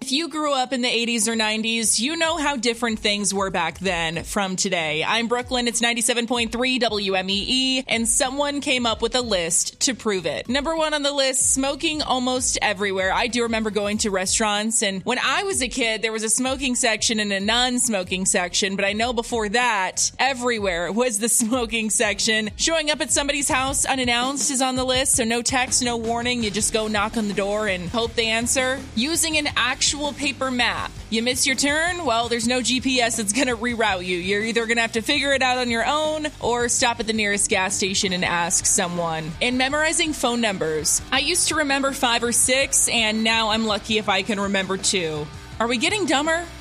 If you grew up in the 80s or 90s, you know how different things were back then from today. I'm Brooklyn, it's 97.3 WMEE, and someone came up with a list to prove it. Number one on the list, smoking almost everywhere. I do remember going to restaurants, and when I was a kid, there was a smoking section and a non-smoking section, but I know before that, everywhere was the smoking section. Showing up at somebody's house unannounced is on the list, so no text, no warning, you just go knock on the door and hope they answer. Using an actual paper map. You miss your turn? Well, there's no GPS that's going to reroute you. You're either going to have to figure it out on your own or stop at the nearest gas station and ask someone. And memorizing phone numbers. I used to remember 5 or 6, and now I'm lucky if I can remember 2. Are we getting dumber?